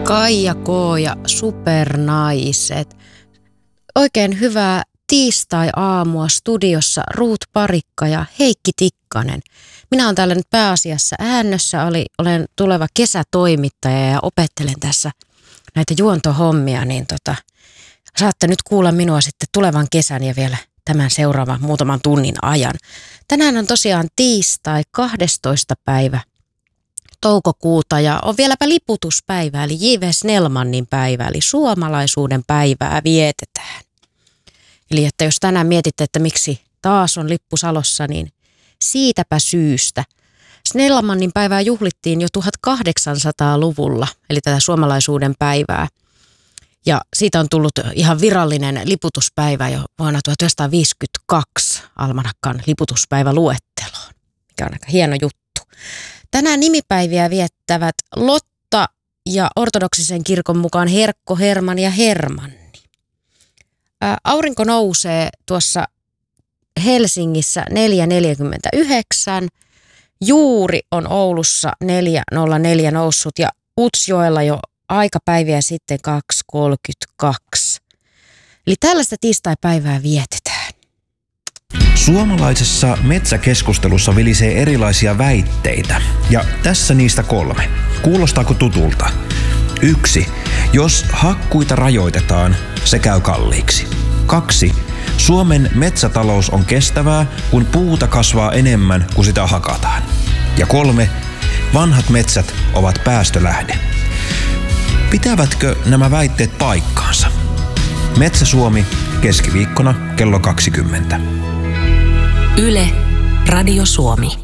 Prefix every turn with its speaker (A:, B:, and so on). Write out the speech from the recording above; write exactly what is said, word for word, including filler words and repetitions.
A: Kaija K. ja Supernaiset. Oikein hyvää tiistai-aamua studiossa Ruut Parikka ja Heikki Tikkanen. Minä olen täällä nyt pääasiassa äännössä, oli, olen tuleva kesätoimittaja ja opettelen tässä näitä juontohommia, niin tota, saatte nyt kuulla minua sitten tulevan kesän ja vielä tämän seuraavan muutaman tunnin ajan. Tänään on tosiaan tiistai kahdestoista päivä toukokuuta ja on vieläpä liputuspäivä eli J V Snellmanin päivä eli suomalaisuuden päivää vietetään. Eli että jos tänään mietitte, että miksi taas on lippu salossa, niin siitäpä syystä. Snellmanin päivää juhlittiin jo tuhatkahdeksansataaluvulla, eli tätä suomalaisuuden päivää. Ja siitä on tullut ihan virallinen liputuspäivä jo vuonna tuhatyhdeksänsataaviisikymmentäkaksi almanakkan liputuspäiväluetteloon, mikä on aika hieno juttu. Tänään nimipäiviä viettävät Lotta ja ortodoksisen kirkon mukaan Herkko, Herman ja Hermanni. Ää, aurinko nousee tuossa Helsingissä neljä neljäkymmentäyhdeksän. Juuri on Oulussa neljä nolla neljä noussut ja Utsjoella jo aikapäiviä sitten kaksi kolmekymmentäkaksi. Eli tällaista tiistaipäivää vietetään.
B: Suomalaisessa metsäkeskustelussa vilisee erilaisia väitteitä ja tässä niistä kolme. Kuulostaako tutulta? Yksi. Jos hakkuita rajoitetaan, se käy kalliiksi. Kaksi. Suomen metsätalous on kestävää, kun puuta kasvaa enemmän kuin sitä hakataan. Ja kolme. Vanhat metsät ovat päästölähde. Pitävätkö nämä väitteet paikkaansa? Metsä Suomi keskiviikkona kello kaksikymmentä.
C: Yle, Radio Suomi.